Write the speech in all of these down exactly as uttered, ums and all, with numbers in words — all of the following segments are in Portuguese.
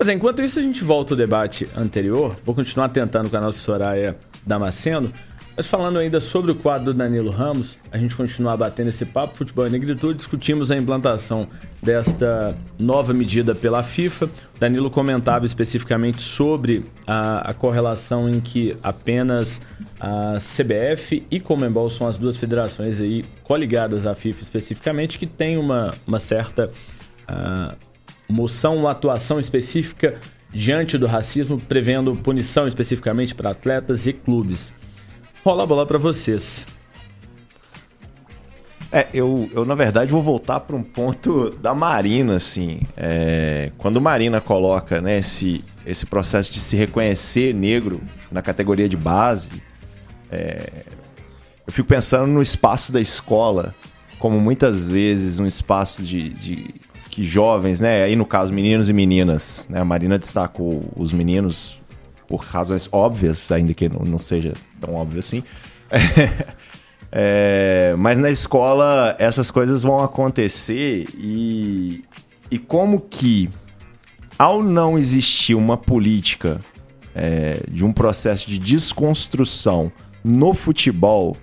Pois é, enquanto isso a gente volta ao debate anterior, vou continuar tentando com a nossa Soraya Damasceno, mas falando ainda sobre o quadro do Danilo Ramos, a gente continuar batendo esse papo, futebol e negritude, discutimos a implantação desta nova medida pela FIFA. O Danilo comentava especificamente sobre a, a correlação em que apenas a C B F e Conmebol são as duas federações aí coligadas à FIFA especificamente, que tem uma, uma certa uh, moção, uma atuação específica diante do racismo, prevendo punição especificamente para atletas e clubes. Rola a bola para vocês. É, eu, eu na verdade vou voltar para um ponto da Marina, assim. É, quando Marina coloca, né, esse, esse processo de se reconhecer negro na categoria de base, é, eu fico pensando no espaço da escola, como muitas vezes um espaço de, de que jovens, né, aí no caso meninos e meninas, né, a Marina destacou os meninos por razões óbvias, ainda que não, não seja tão óbvio assim. É, mas na escola essas coisas vão acontecer e, e como que, ao não existir uma política é, de um processo de desconstrução no futebol,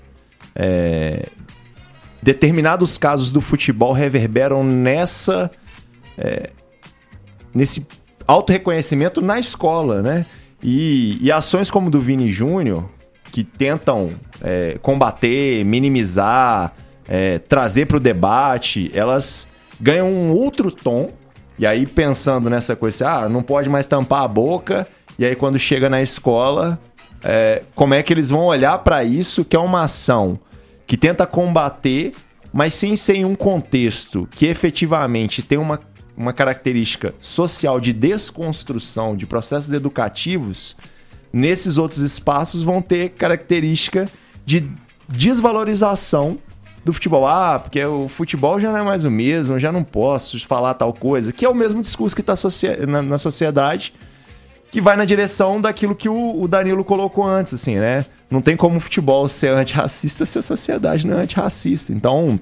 é, determinados casos do futebol reverberam nessa, é, nesse autorreconhecimento na escola, né? E, e ações como do Vini Júnior, que tentam é, combater, minimizar, é, trazer para o debate, elas ganham um outro tom. E aí pensando nessa coisa, ah, não pode mais tampar a boca. E aí quando chega na escola, é, como é que eles vão olhar para isso, que é uma ação que tenta combater, mas sem ser em um contexto que efetivamente tem uma uma característica social de desconstrução de processos educativos, nesses outros espaços vão ter característica de desvalorização do futebol. Ah, porque o futebol já não é mais o mesmo, eu já não posso falar tal coisa, que é o mesmo discurso que está na, na sociedade, que vai na direção daquilo que o, o Danilo colocou antes, assim, né? Não tem como o futebol ser antirracista se a sociedade não é antirracista. Então,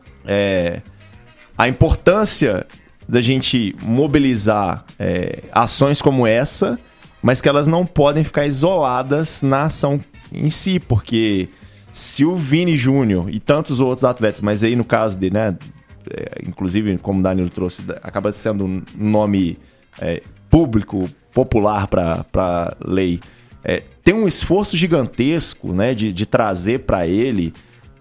é, a importância da gente mobilizar é, ações como essa, mas que elas não podem ficar isoladas na ação em si, porque se o Vini Júnior e tantos outros atletas, mas aí no caso dele, né, é, inclusive como o Danilo trouxe, acaba sendo um nome é, público, popular para a lei, é, tem um esforço gigantesco, né, de, de trazer para ele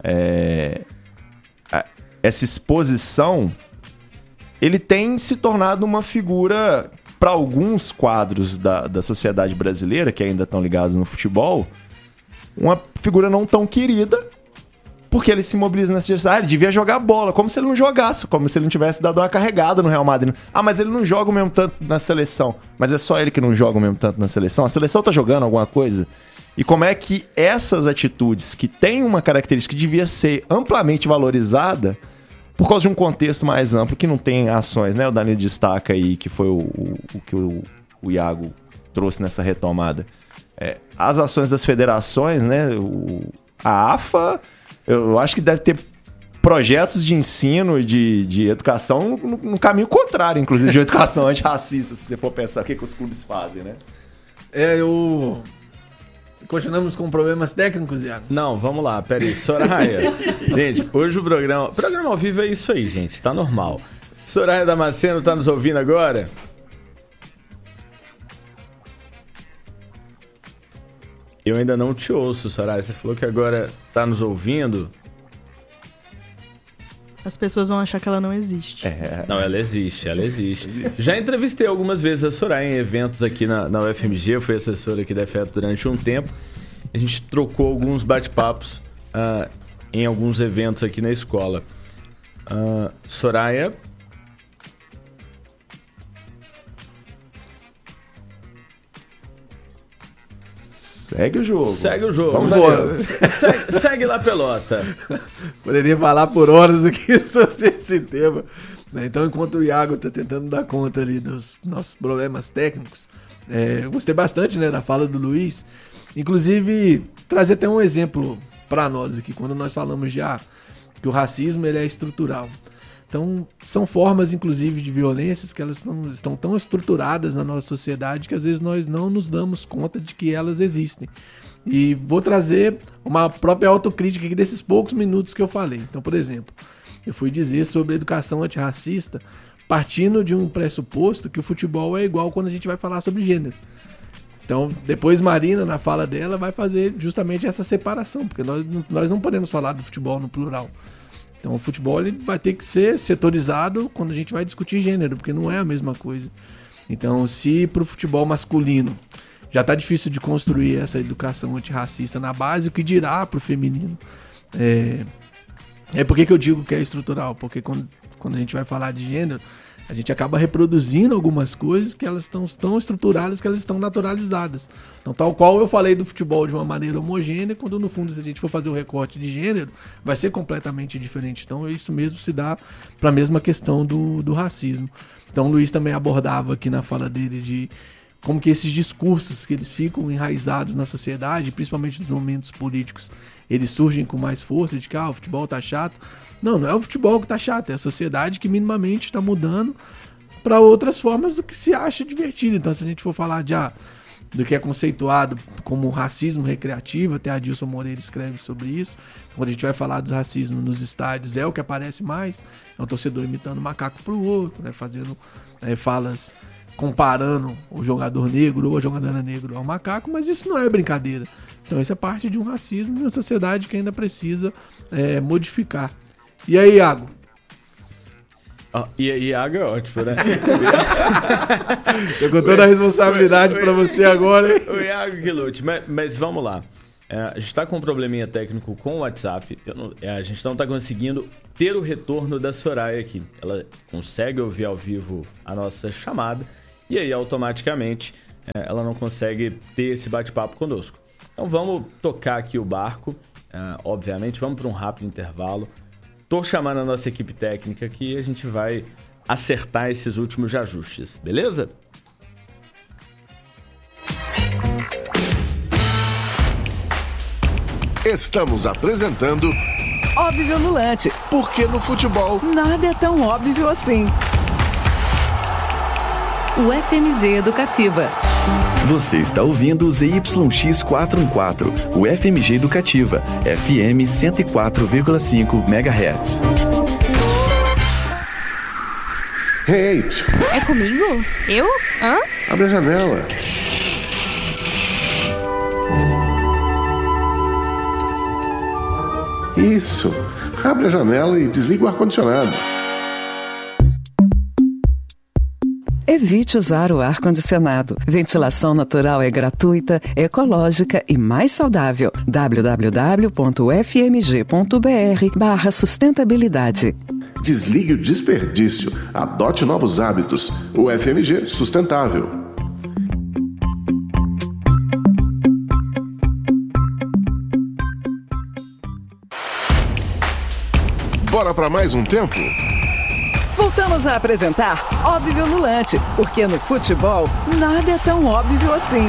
é, a, essa exposição. Ele tem se tornado uma figura, para alguns quadros da, da sociedade brasileira, que ainda estão ligados no futebol, uma figura não tão querida, porque ele se mobiliza nessa direção. Ah, ele devia jogar bola, como se ele não jogasse, como se ele não tivesse dado uma carregada no Real Madrid. Ah, mas ele não joga o mesmo tanto na seleção. Mas é só ele que não joga o mesmo tanto na seleção? A seleção tá jogando alguma coisa? E como é que essas atitudes, que têm uma característica que devia ser amplamente valorizada, por causa de um contexto mais amplo, que não tem ações, né? O Danilo destaca aí, que foi o, o, o que o, o Iago trouxe nessa retomada. É, as ações das federações, né? O, a AFA, eu acho que deve ter projetos de ensino e de, de educação no, no caminho contrário, inclusive, de educação antirracista, se você for pensar o que, que os clubes fazem, né? É, eu... Continuamos com problemas técnicos, Iago? Não, vamos lá, peraí, Soraya. Gente, hoje o programa... O programa ao vivo é isso aí, gente, tá normal. Soraya Damasceno tá nos ouvindo agora? Eu ainda não te ouço, Soraya. Você falou que agora tá nos ouvindo. As pessoas vão achar que ela não existe. É. Não, ela existe, ela existe. Já entrevistei algumas vezes a Soraya em eventos aqui na, na U F M G, eu fui assessora aqui da F E T durante um tempo. A gente trocou alguns bate-papos uh, em alguns eventos aqui na escola. Uh, Soraya... Segue o jogo. Segue o jogo. Vamos embora. Segue, segue lá, pelota. Poderia falar por horas aqui sobre esse tema. Então, enquanto o Iago está tentando dar conta ali dos nossos problemas técnicos, é, eu gostei bastante, né, da fala do Luiz. Inclusive, trazer até um exemplo para nós aqui, quando nós falamos já que o racismo ele é estrutural. Então, são formas, inclusive, de violências que elas não, estão tão estruturadas na nossa sociedade que às vezes nós não nos damos conta de que elas existem. E vou trazer uma própria autocrítica aqui desses poucos minutos que eu falei. Então, por exemplo, eu fui dizer sobre educação antirracista partindo de um pressuposto que o futebol é igual quando a gente vai falar sobre gênero. Então, depois Marina, na fala dela, vai fazer justamente essa separação, porque nós, nós não podemos falar do futebol no plural. Então o futebol ele vai ter que ser setorizado quando a gente vai discutir gênero, porque não é a mesma coisa. Então se para o futebol masculino já está difícil de construir essa educação antirracista na base, o que dirá para o feminino? É, é por que que eu digo que é estrutural? Porque quando, quando a gente vai falar de gênero, a gente acaba reproduzindo algumas coisas que elas estão tão estruturadas que elas estão naturalizadas. Então, tal qual eu falei do futebol de uma maneira homogênea, quando no fundo, se a gente for fazer o recorte de gênero, vai ser completamente diferente. Então, isso mesmo se dá para a mesma questão do, do racismo. Então, o Luiz também abordava aqui na fala dele de como que esses discursos que eles ficam enraizados na sociedade, principalmente nos momentos políticos, eles surgem com mais força de que ah, o futebol tá chato. Não, não é o futebol que tá chato, é a sociedade que minimamente está mudando para outras formas do que se acha divertido. Então, se a gente for falar de, ah, do que é conceituado como racismo recreativo, até a Adilson Moreira escreve sobre isso. Quando a gente vai falar do racismo nos estádios, é o que aparece mais, é um torcedor imitando um macaco pro outro, né, fazendo é, falas comparando o jogador negro ou a jogadora negra ao macaco, mas isso não é brincadeira. Então, isso é parte de um racismo de uma sociedade que ainda precisa é, modificar. E aí, Iago? Oh, e Iago é ótimo, né? Eu com toda a responsabilidade para você agora, hein? O Iago que lute, mas, mas vamos lá. É, a gente está com um probleminha técnico com o WhatsApp. Eu não, é, a gente não está conseguindo ter o retorno da Soraya aqui. Ela consegue ouvir ao vivo a nossa chamada e aí, automaticamente, é, ela não consegue ter esse bate-papo conosco. Então, vamos tocar aqui o barco. É, obviamente, vamos para um rápido intervalo. Tô chamando a nossa equipe técnica aqui e a gente vai acertar esses últimos ajustes, beleza? Estamos apresentando Óbvio no Lante, Porque no Futebol nada é tão óbvio assim. O F M G Educativa. Você está ouvindo o Z Y X quatrocentos e quatorze, o F M G Educativa, F M cento e quatro vírgula cinco megahertz. Hey, É comigo? Eu? Hã? abre a janela. Isso, abre a janela e desliga o ar-condicionado. Evite usar o ar-condicionado. Ventilação natural é gratuita, ecológica e mais saudável. w w w ponto f m g ponto b r barra sustentabilidade. Desligue o desperdício. Adote novos hábitos. O F M G Sustentável. Bora para mais um tempo? Voltamos a apresentar Óbvio no Lante, porque no futebol nada é tão óbvio assim.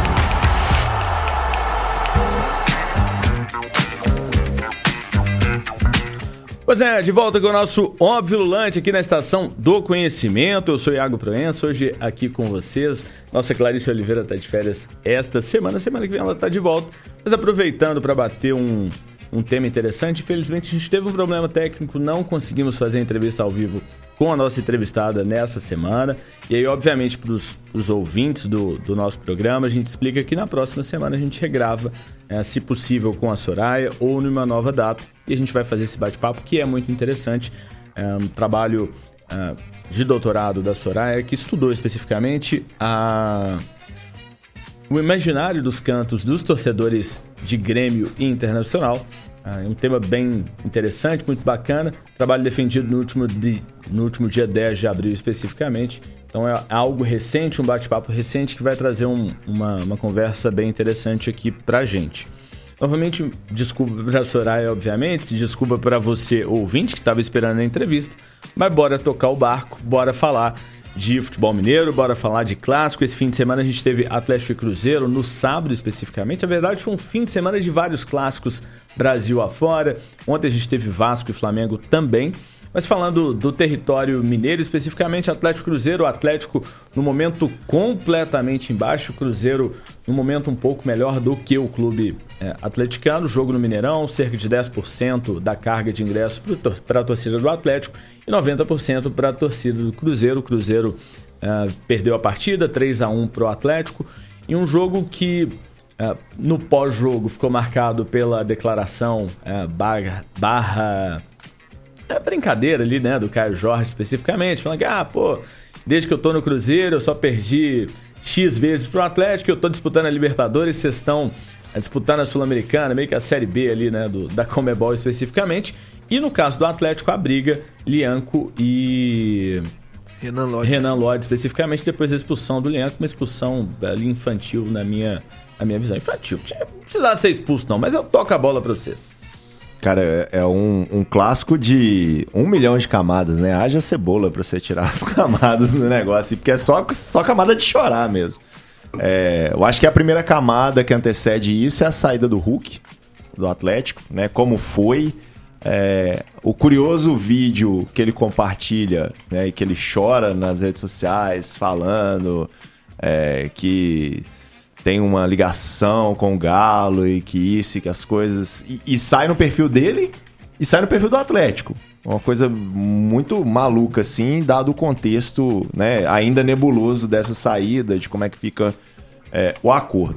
Pois é, de volta com o nosso Óbvio Lulante aqui na Estação do Conhecimento. Eu sou Iago Proença, hoje aqui com vocês. Nossa Clarice Oliveira está de férias esta semana, semana que vem ela está de volta. Mas aproveitando para bater um, um tema interessante, infelizmente a gente teve um problema técnico, não conseguimos fazer a entrevista ao vivo com a nossa entrevistada nessa semana. E aí, obviamente, para os ouvintes do, do nosso programa, a gente explica que na próxima semana a gente regrava, é, se possível, com a Soraya ou numa nova data. E a gente vai fazer esse bate-papo, que é muito interessante. É um trabalho é, de doutorado da Soraya, que estudou especificamente a... o imaginário dos cantos dos torcedores de Grêmio e Internacional. É um tema bem interessante, muito bacana. Trabalho defendido no último, di... no último dia dez de abril especificamente. Então é algo recente, um bate-papo recente que vai trazer um, uma, uma conversa bem interessante aqui pra gente. Novamente, desculpa pra Soraya, obviamente, desculpa pra você, ouvinte, que estava esperando a entrevista, mas bora tocar o barco, bora falar de futebol mineiro, bora falar de clássico. Esse fim de semana a gente teve Atlético e Cruzeiro, no sábado especificamente. Na verdade, foi um fim de semana de vários clássicos Brasil afora. Ontem a gente teve Vasco e Flamengo também. Mas falando do território mineiro, especificamente Atlético Cruzeiro, o Atlético no momento completamente embaixo, o Cruzeiro no momento um pouco melhor do que o clube é, atleticano, jogo no Mineirão, cerca de dez por cento da carga de ingressos para a torcida do Atlético e noventa por cento para a torcida do Cruzeiro. O Cruzeiro é, perdeu a partida, três a um para o Atlético, e um jogo que é, no pós-jogo ficou marcado pela declaração é, barra... barra É brincadeira ali, né, do Caio Jorge especificamente, falando que, ah, pô, desde que eu tô no Cruzeiro eu só perdi X vezes pro Atlético, eu tô disputando a Libertadores, vocês estão disputando a Sul-Americana, meio que a Série B ali, né, do, da Conmebol especificamente. E no caso do Atlético, a briga, Lianco e Renan Lodge. Renan Lodge especificamente, depois da expulsão do Lianco, uma expulsão ali infantil na minha, na minha visão. Infantil, não precisava ser expulso não, mas eu toco a bola pra vocês. Cara, é um, um clássico de um milhão de camadas, né? Haja cebola pra você tirar as camadas do negócio, porque é só, só camada de chorar mesmo. É, eu acho que a primeira camada que antecede isso é a saída do Hulk, do Atlético, né? Como foi. É, o curioso vídeo que ele compartilha, né? E que ele chora nas redes sociais, falando é, que... tem uma ligação com o Galo e que isso e que as coisas... E, e sai no perfil dele e sai no perfil do Atlético. Uma coisa muito maluca, assim, dado o contexto, né, ainda nebuloso dessa saída, de como é que fica é, o acordo.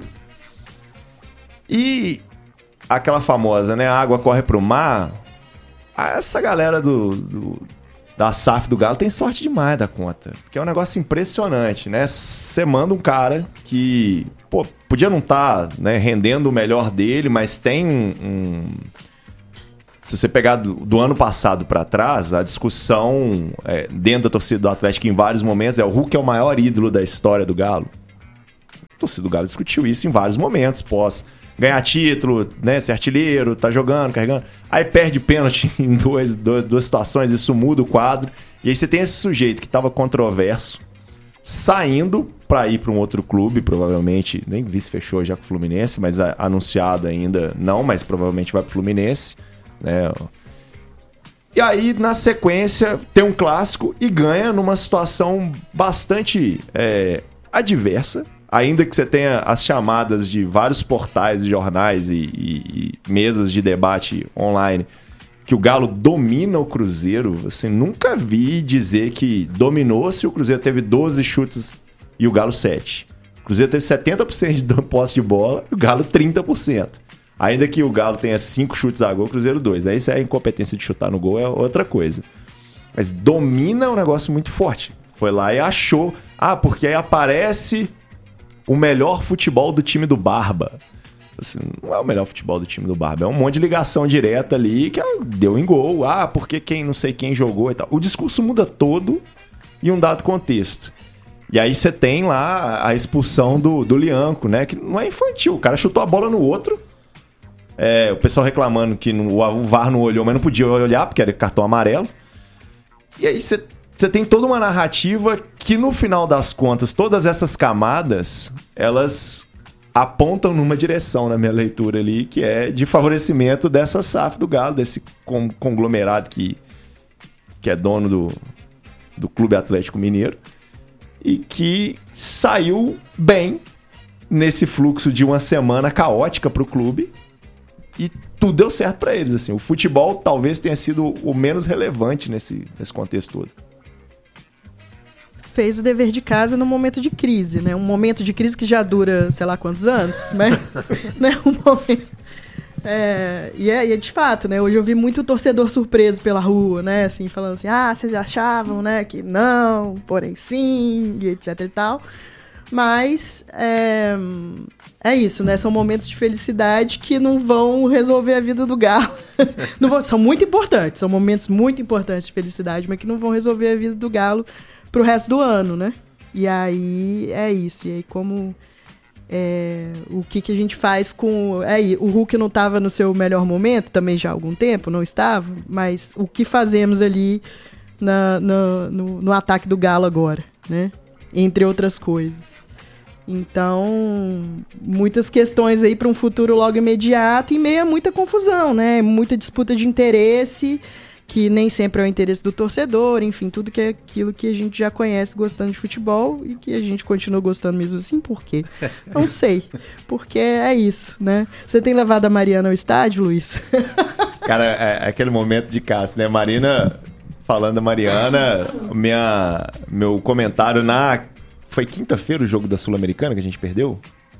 E aquela famosa, né, a água corre pro mar, essa galera do... do da S A F do Galo tem sorte demais da conta, porque é um negócio impressionante, né? Você manda um cara que, pô, podia não estar, tá, né, rendendo o melhor dele, mas tem um... um... Se você pegar do, do ano passado para trás, a discussão é, dentro da torcida do Atlético em vários momentos é o Hulk é o maior ídolo da história do Galo. A torcida do Galo discutiu isso em vários momentos, pós ganhar título, né, ser artilheiro, tá jogando, carregando. Aí perde pênalti em duas, duas, duas situações, isso muda o quadro. E aí você tem esse sujeito que tava controverso, saindo para ir para um outro clube, provavelmente, nem vi se fechou já com o Fluminense, mas a, anunciado ainda não, mas provavelmente vai pro Fluminense, né? E aí, na sequência, tem um clássico e ganha numa situação bastante é, adversa. Ainda que você tenha as chamadas de vários portais e jornais e, e, e mesas de debate online, que o Galo domina o Cruzeiro, assim, nunca vi dizer que dominou se o Cruzeiro teve doze chutes e o Galo sete. O Cruzeiro teve setenta por cento de posse de bola e o Galo trinta por cento. Ainda que o Galo tenha cinco chutes a gol, o Cruzeiro dois. Aí se a incompetência de chutar no gol é outra coisa. Mas domina um negócio muito forte. Foi lá e achou. Ah, porque aí aparece o melhor futebol do time do Barba. Assim, não é o melhor futebol do time do Barba. É um monte de ligação direta ali que deu em gol. Ah, porque quem não sei quem jogou e tal. O discurso muda todo em um dado contexto. E aí você tem lá a expulsão do, do Lianco, né? Que não é infantil. O cara chutou a bola no outro. É, o pessoal reclamando que no, o V A R não olhou, mas não podia olhar porque era cartão amarelo. E aí você... Você tem toda uma narrativa que, no final das contas, todas essas camadas, elas apontam numa direção, na minha leitura ali, que é de favorecimento dessa S A F do Galo, desse conglomerado que, que é dono do, do Clube Atlético Mineiro, e que saiu bem nesse fluxo de uma semana caótica para o clube, e tudo deu certo para eles. Assim. O futebol talvez tenha sido o menos relevante nesse, nesse contexto todo. Fez o dever de casa no momento de crise, né? Um momento de crise que já dura, sei lá quantos anos, mas né? um momento... É, e, é, e é de fato, né? Hoje eu vi muito torcedor surpreso pela rua, né? Assim, falando assim, ah, vocês achavam, né? Que não, porém sim, e etc e tal. Mas é, é isso, né? São momentos de felicidade que não vão resolver a vida do Galo. Não vão, são muito importantes, são momentos muito importantes de felicidade, mas que não vão resolver a vida do Galo pro resto do ano, né? E aí é isso. E aí como é, o que, que a gente faz com... É, o Hulk não estava no seu melhor momento, também já há algum tempo, não estava, mas o que fazemos ali na, na, no, no ataque do Galo agora, né? Entre outras coisas. Então, muitas questões aí para um futuro logo imediato e meio a muita confusão, né? Muita disputa de interesse que nem sempre é o interesse do torcedor, enfim, tudo que é aquilo que a gente já conhece gostando de futebol e que a gente continua gostando mesmo assim, por quê? Não sei, porque é isso, né? Você tem levado a Mariana ao estádio, Luiz? Cara, é aquele momento de Cássio, né? Marina, falando da Mariana, minha, meu comentário na... Foi quinta-feira o jogo da Sul-Americana que a gente perdeu?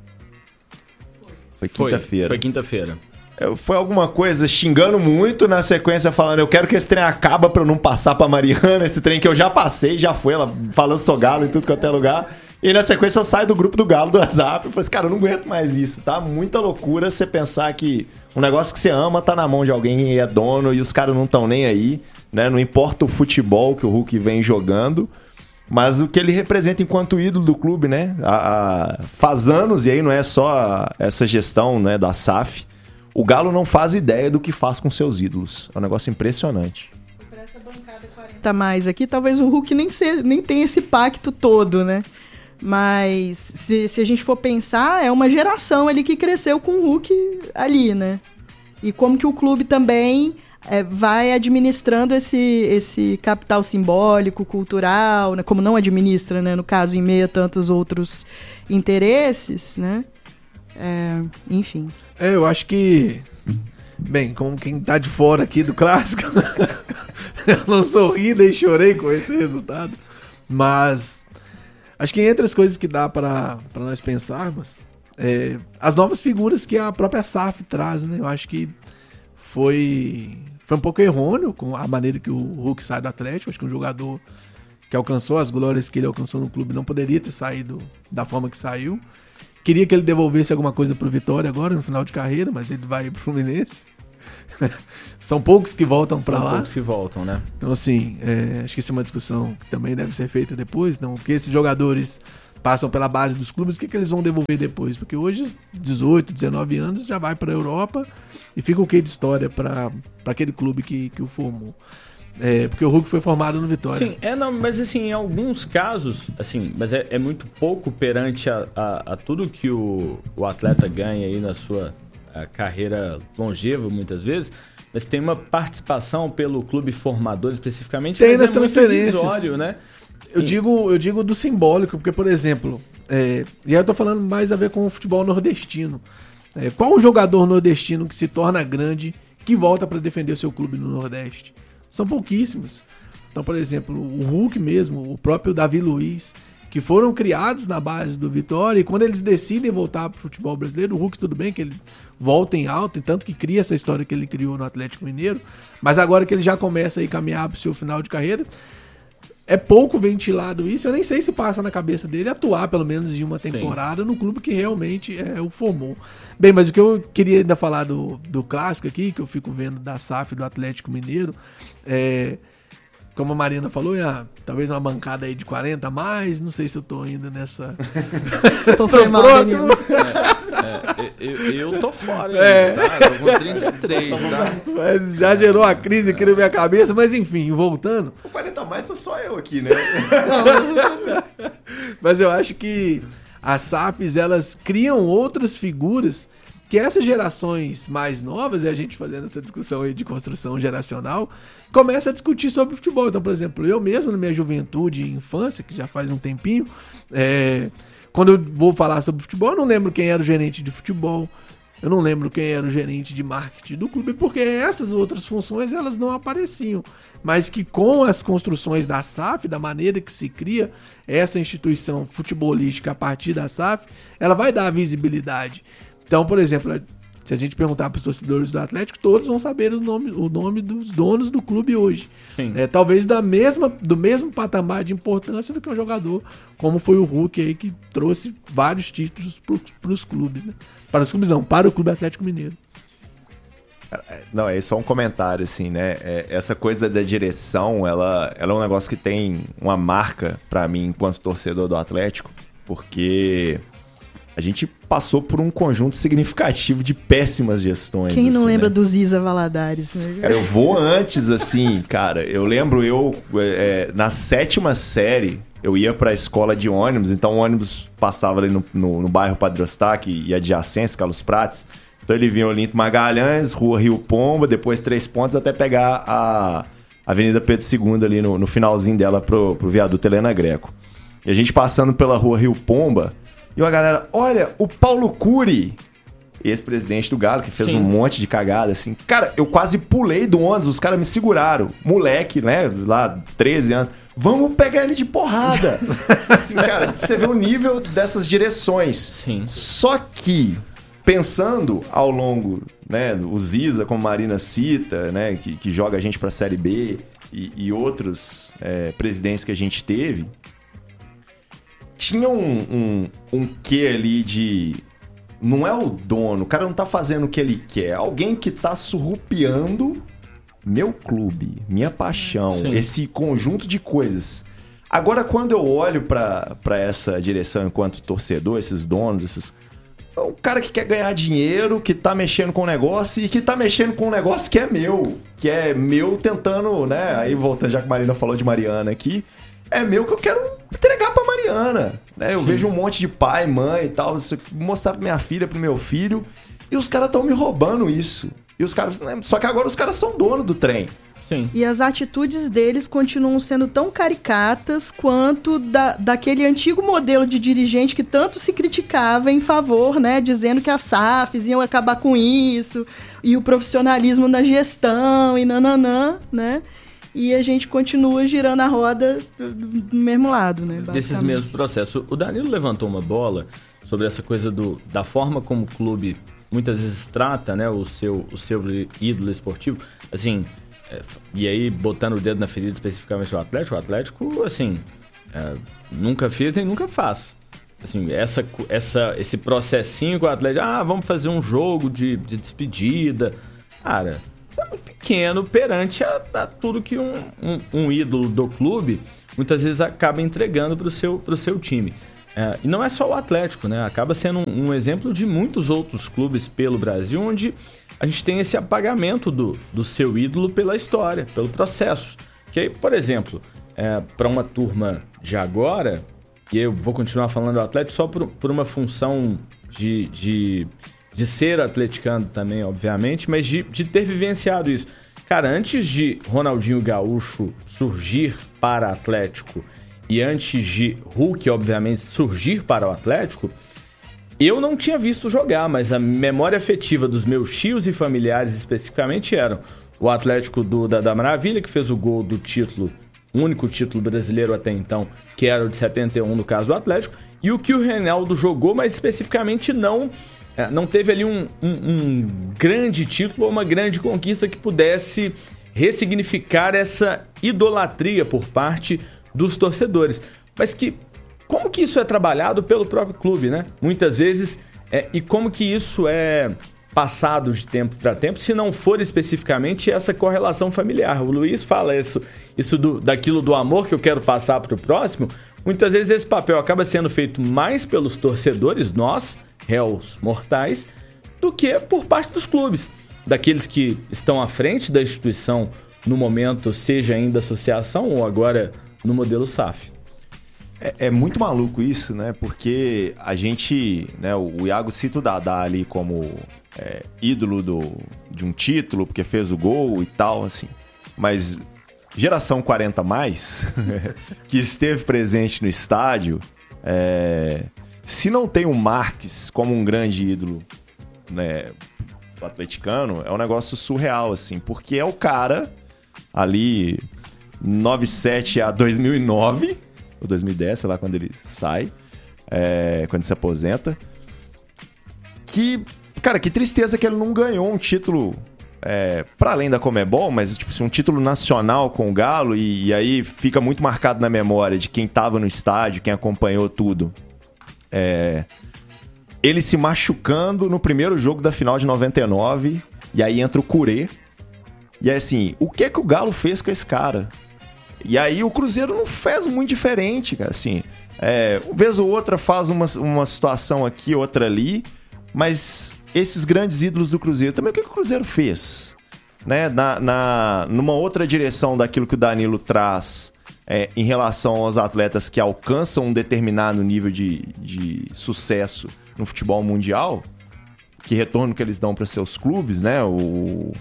Foi quinta-feira. Foi, foi quinta-feira. Foi alguma coisa xingando muito, na sequência falando, eu quero que esse trem acaba pra eu não passar pra Mariana, esse trem que eu já passei, já foi, ela falando sou galo em tudo quanto é lugar. E na sequência eu saio do grupo do galo do WhatsApp e falei assim, cara, eu não aguento mais isso, tá? Muita loucura você pensar que um negócio que você ama tá na mão de alguém e é dono e os caras não estão nem aí, né? Não importa o futebol que o Hulk vem jogando, mas o que ele representa enquanto ídolo do clube, né? A, a, faz anos, e aí não é só a, essa gestão, né, da S A F, o Galo não faz ideia do que faz com seus ídolos. É um negócio impressionante. E para essa bancada quarenta mais aqui, talvez o Hulk nem, ser, nem tenha esse pacto todo, né? Mas se, se a gente for pensar, é uma geração ali que cresceu com o Hulk ali, né? E como que o clube também é, vai administrando esse, esse capital simbólico, cultural, né? Como não administra, né? No caso, em meio a tantos outros interesses, né? É, enfim. É, eu acho que... Bem, como quem tá de fora aqui do clássico, eu não sorri nem chorei com esse resultado. Mas acho que entre as coisas que dá para nós pensarmos, é, as novas figuras que a própria S A F traz, né? Eu acho que foi, foi um pouco errôneo com a maneira que o Hulk sai do Atlético. Acho que um jogador que alcançou as glórias que ele alcançou no clube não poderia ter saído da forma que saiu. Queria que ele devolvesse alguma coisa pro Vitória agora, no final de carreira, mas ele vai pro Fluminense. São poucos que voltam para lá. São poucos que voltam, né? Então, assim, é, acho que isso é uma discussão que também deve ser feita depois. Então, porque esses jogadores passam pela base dos clubes, o que, que eles vão devolver depois? Porque hoje, dezoito, dezenove anos, já vai para a Europa e fica o que de história para aquele clube que, que o formou. É, porque o Hulk foi formado no Vitória. Sim, é, não, mas assim, em alguns casos, assim, mas é, é muito pouco perante a, a, a tudo que o, o atleta ganha aí na sua carreira longeva, muitas vezes, mas tem uma participação pelo clube formador especificamente, tem mas nas é muito transferências. irrisório, né? Eu, e... digo, eu digo do simbólico, porque, por exemplo, é, e aí eu tô falando mais a ver com o futebol nordestino. É, qual o jogador nordestino que se torna grande que volta para defender o seu clube no Nordeste? São pouquíssimos. Então, por exemplo, o Hulk mesmo, o próprio Davi Luiz, que foram criados na base do Vitória, e quando eles decidem voltar pro futebol brasileiro, o Hulk tudo bem que ele volta em alta, e tanto que cria essa história que ele criou no Atlético Mineiro, mas agora que ele já começa a ir caminhar pro seu final de carreira, é pouco ventilado isso. Eu nem sei se passa na cabeça dele atuar pelo menos em uma temporada Sim. no clube que realmente é, o formou. Bem, mas o que eu queria ainda falar do, do clássico aqui, que eu fico vendo da S A F e do Atlético Mineiro, é, como a Marina falou, é, talvez uma bancada aí de quarenta a mais, não sei se eu tô ainda nessa... tô próximo. É, é, eu, eu tô fora, é. tá? Eu tô com trinta e três, tá? Mas já gerou a crise aqui na minha cabeça, mas enfim, voltando... O quarenta a mais sou só eu aqui, né? Mas eu acho que as S A Fs, elas criam outras figuras que essas gerações mais novas, e a gente fazendo essa discussão aí de construção geracional, começa a discutir sobre futebol. Então, por exemplo, eu mesmo na minha juventude e infância, que já faz um tempinho, é, quando eu vou falar sobre futebol, eu não lembro quem era o gerente de futebol, eu não lembro quem era o gerente de marketing do clube, porque essas outras funções elas não apareciam. Mas que com as construções da S A F, da maneira que se cria essa instituição futebolística a partir da S A F, ela vai dar visibilidade. Então, por exemplo, se a gente perguntar para os torcedores do Atlético, todos vão saber o nome, o nome dos donos do clube hoje. Sim. É, talvez da mesma, do mesmo patamar de importância do que um jogador, como foi o Hulk aí, que trouxe vários títulos para os clubes. Né? Para os clubes não, para o Clube Atlético Mineiro. Não, é só um comentário, assim, né? É, essa coisa da direção, ela, ela é um negócio que tem uma marca para mim enquanto torcedor do Atlético, porque... a gente passou por um conjunto significativo de péssimas gestões. Quem não assim, lembra né? do Ziza Valadares, né? Cara, eu vou antes, assim, cara. Eu lembro eu, é, na sétima série, eu ia pra escola de ônibus, então o ônibus passava ali no, no, no bairro Padre Eustáquio e adjacência, Carlos Prates. Então ele vinha Olinto Magalhães, Rua Rio Pomba, depois Três Pontos, até pegar a, Avenida Pedro segundo ali no, no finalzinho dela pro, pro viaduto Helena Greco. E a gente passando pela rua Rio Pomba, e a galera, olha, o Paulo Cury, ex-presidente do Galo, que fez Sim. um monte de cagada, assim. Cara, eu quase pulei do ônibus, os caras me seguraram. Moleque, né, lá, treze anos. Vamos pegar ele de porrada. Assim, cara, você vê o nível dessas direções. Sim. Só que, pensando ao longo, né, o Ziza, como Marina cita, né, que, que joga a gente pra Série B, e, e outros é, presidentes que a gente teve, tinha um, um, um quê ali de... Não é o dono, o cara não tá fazendo o que ele quer. Alguém que tá surrupiando meu clube, minha paixão, Sim. esse conjunto de coisas. Agora, quando eu olho pra, pra essa direção enquanto torcedor, esses donos, esses... É um cara que quer ganhar dinheiro, que tá mexendo com o negócio e que tá mexendo com um negócio que é meu. Que é meu tentando, né? Aí voltando, já que a Marina falou de Mariana aqui, é meu que eu quero entregar pra Mariana. Né? Eu Sim. vejo um monte de pai, mãe e tal, mostrar pra minha filha, pro meu filho, e os caras tão me roubando isso. E os caras, né? Só que agora os caras são dono do trem. Sim. E as atitudes deles continuam sendo tão caricatas quanto da, daquele antigo modelo de dirigente que tanto se criticava em favor, né? Dizendo que as S A Fs iam acabar com isso, e o profissionalismo na gestão, e nananã, né? E a gente continua girando a roda do mesmo lado, né? Desses mesmos processos. O Danilo levantou uma bola sobre essa coisa do, da forma como o clube muitas vezes trata, né, o seu, o seu ídolo esportivo. Assim, é, e aí botando o dedo na ferida especificamente o Atlético, o Atlético, assim, é, nunca fez nem nunca faz. Assim, essa, essa, esse processinho com o Atlético, ah, vamos fazer um jogo de, de despedida. Cara... é muito pequeno perante a, a tudo que um, um, um ídolo do clube muitas vezes acaba entregando para o seu, pro seu time. É, e não é só o Atlético, né? Acaba sendo um, um exemplo de muitos outros clubes pelo Brasil, onde a gente tem esse apagamento do, do seu ídolo pela história, pelo processo. Que aí, por exemplo, é, para uma turma de agora, e eu vou continuar falando do Atlético só por, por uma função de... de de ser atleticano também, obviamente, mas de, de ter vivenciado isso. Cara, antes de Ronaldinho Gaúcho surgir para Atlético e antes de Hulk, obviamente, surgir para o Atlético, eu não tinha visto jogar, mas a memória afetiva dos meus tios e familiares especificamente eram o Atlético do, da, da Maravilha, que fez o gol do título, único título brasileiro até então, que era o de setenta e um no caso do Atlético, e o que o Reinaldo jogou, mas especificamente não... não teve ali um, um, um grande título ou uma grande conquista que pudesse ressignificar essa idolatria por parte dos torcedores. Mas que, como que isso é trabalhado pelo próprio clube, né? Muitas vezes, é, e como que isso é passado de tempo para tempo, se não for especificamente essa correlação familiar. O Luiz fala isso, isso do, daquilo do amor que eu quero passar para o próximo. Muitas vezes esse papel acaba sendo feito mais pelos torcedores, nós, réus mortais, do que por parte dos clubes, daqueles que estão à frente da instituição no momento, seja ainda associação ou agora no modelo S A F. É, é muito maluco isso, né? Porque a gente, né, o Iago cita o Dadá ali como é, ídolo do, de um título, porque fez o gol e tal, assim. Mas geração quarenta mais, que esteve presente no estádio, é, se não tem o Marques como um grande ídolo, né, do atleticano, é um negócio surreal, assim, porque é o cara ali noventa e sete a dois mil e nove, ou dois mil e dez, sei lá, quando ele sai, é, quando ele se aposenta, que, cara, que tristeza que ele não ganhou um título é, para além da Conmebol, mas tipo assim, um título nacional com o Galo, e, e aí fica muito marcado na memória de quem tava no estádio, quem acompanhou tudo. É, ele se machucando no primeiro jogo da final de noventa e nove, e aí entra o Curê, e é assim, o que que o Galo fez com esse cara? E aí o Cruzeiro não fez muito diferente, cara, assim, é, uma vez ou outra faz uma, uma situação aqui, outra ali, mas esses grandes ídolos do Cruzeiro, também o que, que o Cruzeiro fez? Né? Na, na, numa outra direção daquilo que o Danilo traz é, em relação aos atletas que alcançam um determinado nível de, de sucesso no futebol mundial, que retorno que eles dão para seus clubes, né? O,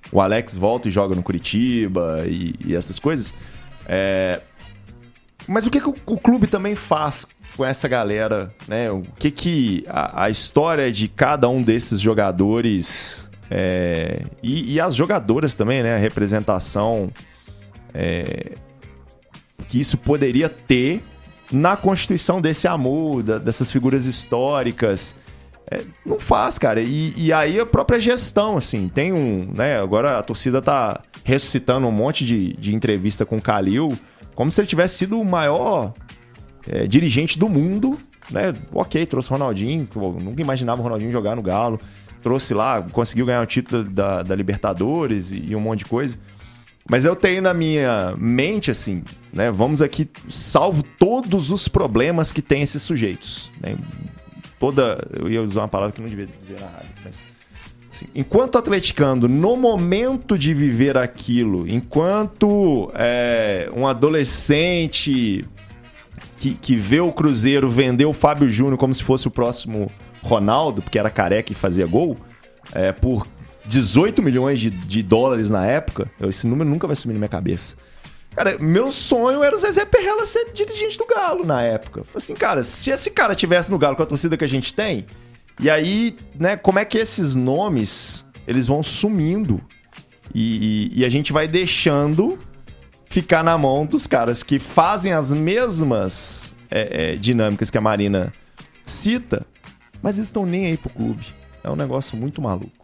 o Alex volta e joga no Curitiba e, e essas coisas. É... Mas o que, que o, o clube também faz com essa galera, né? O que, que a, a história de cada um desses jogadores é... e, e as jogadoras também, né? A representação é... que isso poderia ter na constituição desse amor, da, dessas figuras históricas. É, não faz, cara. E, e aí a própria gestão, assim, tem um... né, agora a torcida tá ressuscitando um monte de, de entrevista com o Kalil, como se ele tivesse sido o maior é, dirigente do mundo, né? Ok, trouxe o Ronaldinho, nunca imaginava o Ronaldinho jogar no Galo, trouxe lá, conseguiu ganhar o título da, da Libertadores e, e um monte de coisa. Mas eu tenho na minha mente, assim, né? Vamos aqui, salvo todos os problemas que tem esses sujeitos, né? Toda, eu ia usar uma palavra que não devia dizer na rádio, mas assim, enquanto atleticano, no momento de viver aquilo, enquanto é, um adolescente que, que vê o Cruzeiro vender o Fábio Júnior como se fosse o próximo Ronaldo, porque era careca e fazia gol, é, por dezoito milhões de, de dólares na época, esse número nunca vai sumir na minha cabeça. Cara, meu sonho era o Zezé Perrella ser dirigente do Galo na época. Assim, cara, se esse cara tivesse no Galo com a torcida que a gente tem, e aí, né, como é que esses nomes, eles vão sumindo e, e, e a gente vai deixando ficar na mão dos caras que fazem as mesmas é, é, dinâmicas que a Marina cita, mas eles estão nem aí pro clube. É um negócio muito maluco.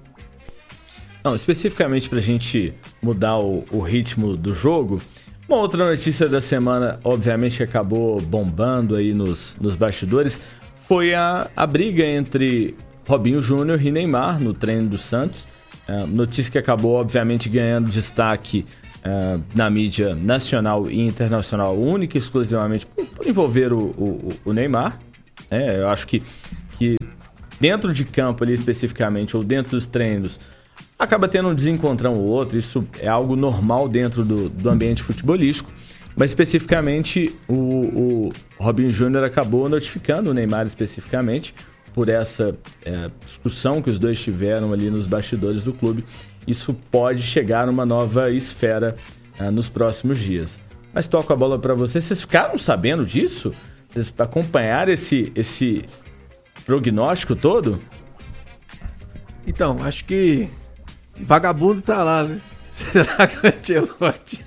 Não, especificamente pra gente mudar o, o ritmo do jogo, uma outra notícia da semana, obviamente, que acabou bombando aí nos, nos bastidores, foi a, a briga entre Robinho Júnior e Neymar no treino do Santos. É, notícia que acabou, obviamente, ganhando destaque é, na mídia nacional e internacional, única e exclusivamente por, por envolver o, o, o Neymar. É, eu acho que, que dentro de campo ali especificamente, ou dentro dos treinos, acaba tendo um desencontrão ou outro, isso é algo normal dentro do, do ambiente futebolístico, mas especificamente o, o Robinho Júnior acabou notificando o Neymar especificamente por essa é, discussão que os dois tiveram ali nos bastidores do clube. Isso pode chegar numa nova esfera é, nos próximos dias. Mas toco a bola para vocês, vocês ficaram sabendo disso? Vocês acompanharam esse, esse prognóstico todo? Então, acho que vagabundo tá lá, né? Será que o Ancelotti?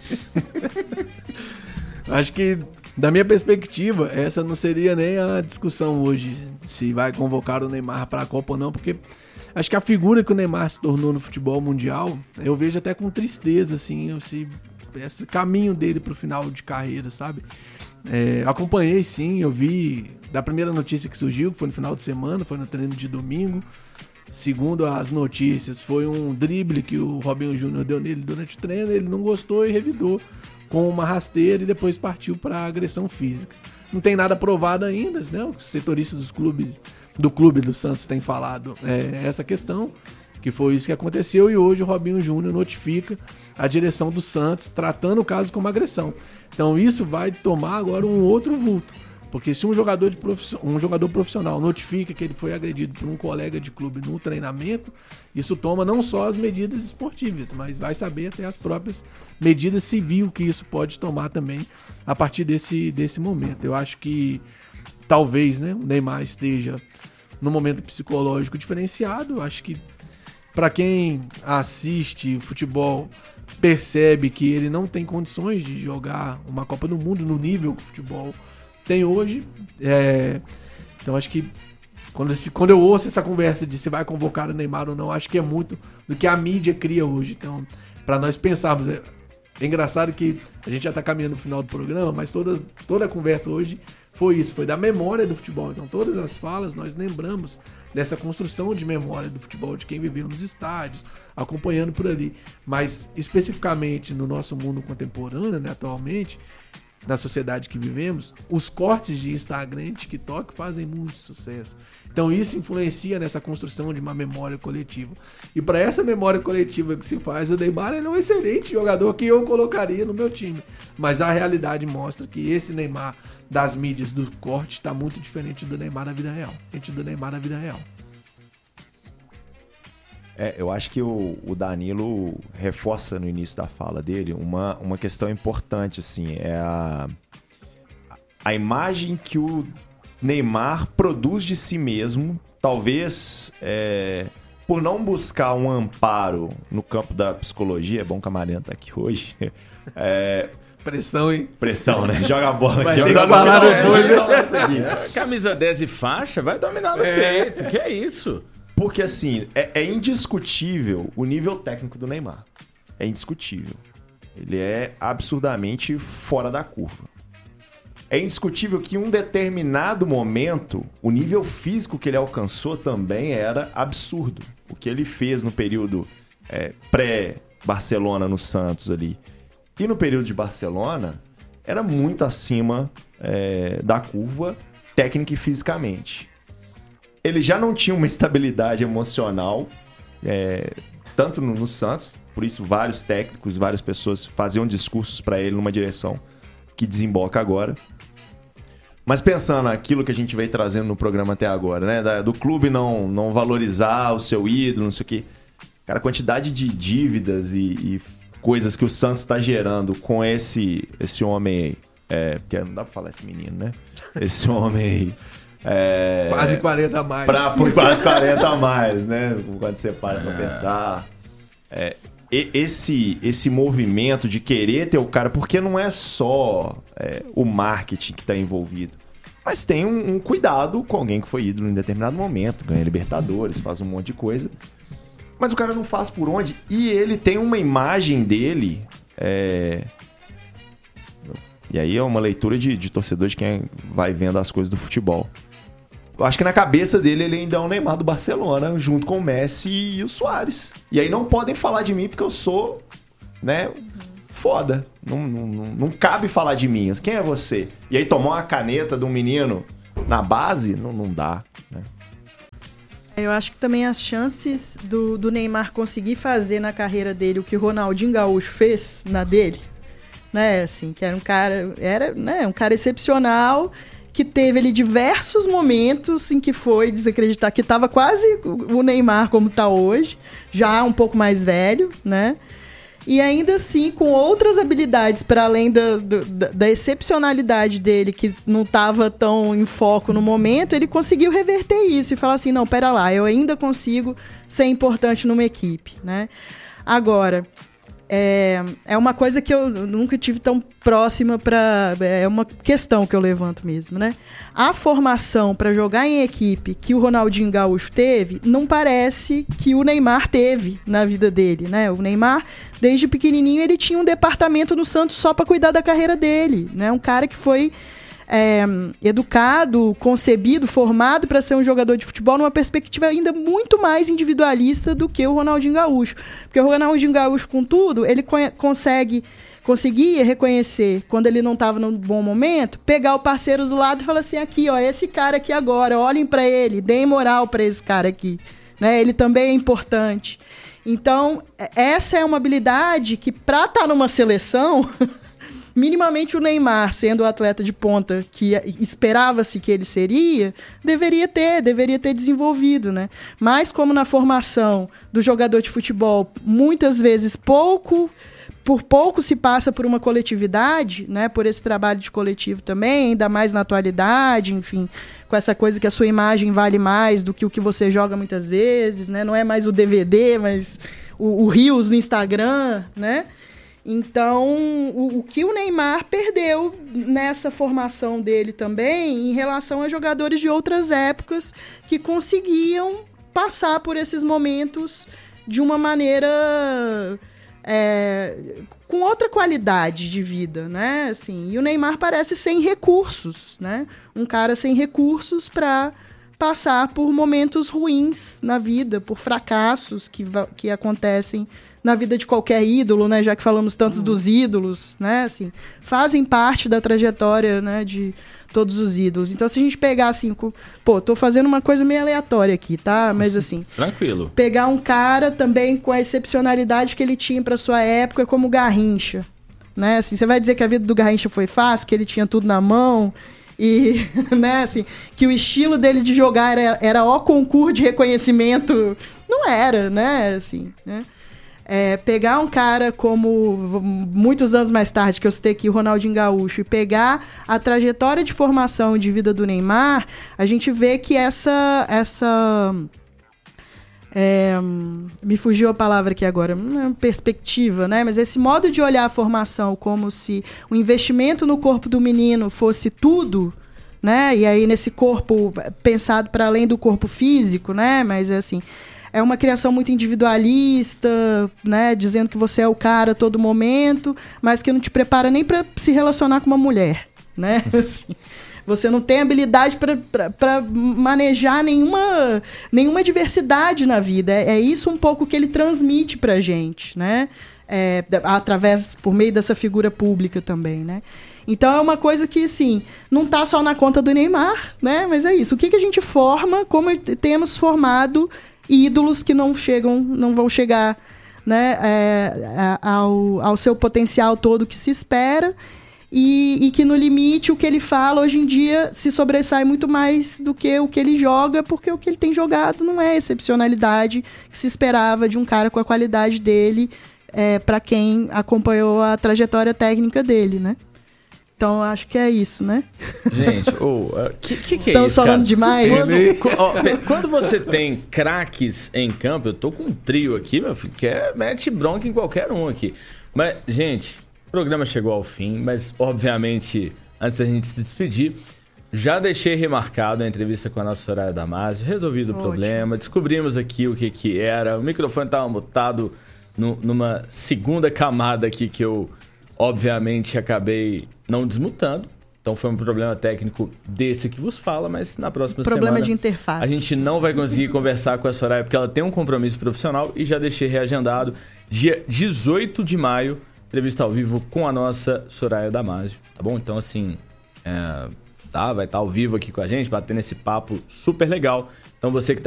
Acho que, da minha perspectiva, essa não seria nem a discussão hoje, se vai convocar o Neymar para a Copa ou não, porque acho que a figura que o Neymar se tornou no futebol mundial, eu vejo até com tristeza, assim, esse, esse caminho dele pro final de carreira, sabe? É, acompanhei, sim, eu vi da primeira notícia que surgiu, que foi no final de semana, foi no treino de domingo. Segundo as notícias, foi um drible que o Robinho Júnior deu nele durante o treino, ele não gostou e revidou com uma rasteira e depois partiu para agressão física. Não tem nada provado ainda, né? Os setoristas dos clubes, do clube do Santos têm falado é, essa questão, que foi isso que aconteceu, e hoje o Robinho Júnior notifica a direção do Santos, tratando o caso como agressão. Então isso vai tomar agora um outro vulto. Porque se um jogador, de profiss... um jogador profissional notifica que ele foi agredido por um colega de clube no treinamento, isso toma não só as medidas esportivas, mas vai saber até as próprias medidas civis que isso pode tomar também a partir desse, desse momento. Eu acho que talvez, né, o Neymar esteja num momento psicológico diferenciado. Eu acho que para quem assiste futebol percebe que ele não tem condições de jogar uma Copa do Mundo no nível que o futebol tem hoje. É... Então acho que quando, esse, quando eu ouço essa conversa de se vai convocar o Neymar ou não, acho que é muito do que a mídia cria hoje. Então, para nós pensarmos, é, é engraçado que a gente já está caminhando pro final do programa, mas todas, toda a conversa hoje foi isso, foi da memória do futebol. Então todas as falas nós lembramos dessa construção de memória do futebol, de quem viveu nos estádios, acompanhando por ali. Mas especificamente no nosso mundo contemporâneo, né, atualmente, na sociedade que vivemos, os cortes de Instagram e TikTok fazem muito sucesso. Então isso influencia nessa construção de uma memória coletiva. E para essa memória coletiva que se faz, o Neymar ele é um excelente jogador que eu colocaria no meu time. Mas a realidade mostra que esse Neymar das mídias do corte está muito diferente do Neymar na vida real. Diferente do Neymar na vida real. É, eu acho que o, o Danilo reforça no início da fala dele uma, uma questão importante, assim, é a, a imagem que o Neymar produz de si mesmo, talvez é, por não buscar um amparo no campo da psicologia, é bom que a Mariana tá aqui hoje, é, pressão, hein? Pressão, né? Joga a bola aqui. Vai falar depois, né? Camisa dez e faixa vai dominar no é. peito, que é isso? Porque, assim, é, é indiscutível o nível técnico do Neymar. É indiscutível. Ele é absurdamente fora da curva. É indiscutível que em um determinado momento, o nível físico que ele alcançou também era absurdo. O que ele fez no período é, pré-Barcelona no Santos ali e no período de Barcelona era muito acima é, da curva técnica e fisicamente. Ele já não tinha uma estabilidade emocional, é, tanto no, no Santos, por isso vários técnicos, várias pessoas faziam discursos para ele numa direção que desemboca agora. Mas pensando naquilo que a gente veio trazendo no programa até agora, né? Da, do clube não, não valorizar o seu ídolo, não sei o quê. Cara, a quantidade de dívidas e, e coisas que o Santos está gerando com esse, esse homem aí. É, porque não dá pra falar esse menino, né? Esse homem aí. É, quase quarenta a mais. Pra, por quase quarenta a mais, né? Quando você para pra pensar. É, esse, esse movimento de querer ter o cara, porque não é só é, o marketing que está envolvido, mas tem um, um cuidado com alguém que foi ídolo em determinado momento, ganha Libertadores, faz um monte de coisa, mas o cara não faz por onde, e ele tem uma imagem dele, é... e aí é uma leitura de, de torcedor de quem vai vendo as coisas do futebol. Eu acho que na cabeça dele ele ainda é o Neymar do Barcelona, junto com o Messi e o Suárez. E aí não podem falar de mim porque eu sou, né, foda. Não, não, não cabe falar de mim. Quem é você? E aí tomar uma caneta de um menino na base, não, não dá, né? Eu acho que também as chances do, do Neymar conseguir fazer na carreira dele o que o Ronaldinho Gaúcho fez na dele, né, assim, que era um cara, era, né, um cara excepcional, que teve ali diversos momentos em que foi desacreditar, que estava quase o Neymar como está hoje, já um pouco mais velho, né? E ainda assim, com outras habilidades, para além da, da, da excepcionalidade dele, que não estava tão em foco no momento, ele conseguiu reverter isso e falar assim, não, pera lá, eu ainda consigo ser importante numa equipe, né? Agora... É, é uma coisa que eu nunca tive tão próxima para... É uma questão que eu levanto mesmo, né? A formação para jogar em equipe que o Ronaldinho Gaúcho teve, não parece que o Neymar teve na vida dele, né? O Neymar, desde pequenininho, ele tinha um departamento no Santos só para cuidar da carreira dele, né? Um cara que foi... É, educado, concebido, formado para ser um jogador de futebol numa perspectiva ainda muito mais individualista do que o Ronaldinho Gaúcho. Porque o Ronaldinho Gaúcho, contudo, ele co- consegue, conseguia reconhecer, quando ele não estava num bom momento, pegar o parceiro do lado e falar assim, aqui, ó, esse cara aqui agora, olhem para ele, deem moral para esse cara aqui, né? Ele também é importante. Então, essa é uma habilidade que, para estar numa seleção... minimamente o Neymar, sendo o atleta de ponta que esperava-se que ele seria, deveria ter, deveria ter desenvolvido, né? Mas como na formação do jogador de futebol, muitas vezes pouco, por pouco se passa por uma coletividade, né? Por esse trabalho de coletivo também, ainda mais na atualidade, enfim, com essa coisa que a sua imagem vale mais do que o que você joga muitas vezes, né? Não é mais o D V D, mas o, o Reels no Instagram, né? Então, o, o que o Neymar perdeu nessa formação dele também em relação a jogadores de outras épocas que conseguiam passar por esses momentos de uma maneira... É, com outra qualidade de vida, né? Assim, e o Neymar parece sem recursos, né? Um cara sem recursos para passar por momentos ruins na vida, por fracassos que, que acontecem na vida de qualquer ídolo, né? Já que falamos tantos uhum. dos ídolos, né? Assim, fazem parte da trajetória, né? De todos os ídolos. Então, se a gente pegar assim... Com... Pô, tô fazendo uma coisa meio aleatória aqui, tá? Mas assim... Tranquilo. Pegar um cara também com a excepcionalidade que ele tinha pra sua época, como o Garrincha, né? Assim, você vai dizer que a vida do Garrincha foi fácil, que ele tinha tudo na mão... E, né, assim, que o estilo dele de jogar era, era o concurso de reconhecimento. não era, né? Assim, né? É, pegar um cara como, muitos anos mais tarde, que eu citei aqui, o Ronaldinho Gaúcho, e pegar a trajetória de formação de vida do Neymar, a gente vê que essa... essa é, me fugiu a palavra aqui agora, perspectiva, né? Mas esse modo de olhar a formação como se o investimento no corpo do menino fosse tudo, né? E aí nesse corpo pensado para além do corpo físico, né? Mas é assim... É uma criação muito individualista, né? Dizendo que você é o cara a todo momento, mas que não te prepara nem para se relacionar com uma mulher, né? Assim, você não tem habilidade para manejar nenhuma, nenhuma diversidade na vida. É, é isso um pouco que ele transmite pra gente, né? É, através, por meio dessa figura pública também, né? Então é uma coisa que, assim, não tá só na conta do Neymar, né? Mas é isso. O que, que a gente forma, como temos formado ídolos que não chegam, não vão chegar, né, é, ao, ao seu potencial todo que se espera, e, e que no limite o que ele fala hoje em dia se sobressai muito mais do que o que ele joga, porque o que ele tem jogado não é a excepcionalidade que se esperava de um cara com a qualidade dele, é, para quem acompanhou a trajetória técnica dele, né? Então, acho que é isso, né? Gente, o oh, uh, que, que, que Estamos é isso, falando cara? demais. Quando, ó, quando você tem craques em campo, eu tô com um trio aqui, meu filho, que é, mete bronca em qualquer um aqui. Mas, gente, o programa chegou ao fim, mas, obviamente, antes da gente se despedir, já deixei remarcado a entrevista com a nossa Soraya Damasio, resolvido o problema, descobrimos aqui o que que era, o microfone estava mutado no, numa segunda camada aqui que eu, obviamente, acabei não desmutando. Então foi um problema técnico desse que vos fala, mas na próxima problema semana... de interface. A gente não vai conseguir conversar com a Soraya, porque ela tem um compromisso profissional e já deixei reagendado. Dia dezoito de maio, entrevista ao vivo com a nossa Soraya Damasio, tá bom? Então, assim, é, tá, vai estar ao vivo aqui com a gente, batendo esse papo super legal. Então você que tá